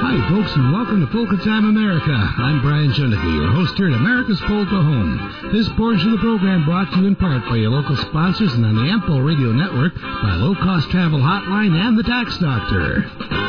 Hi, folks, and welcome to Polka Time America. I'm Brian Juniger, your host here at America's Polka Home. This portion of the program brought to you in part by your local sponsors and on the Ample Radio Network by Low Cost Travel Hotline and the Tax Doctor.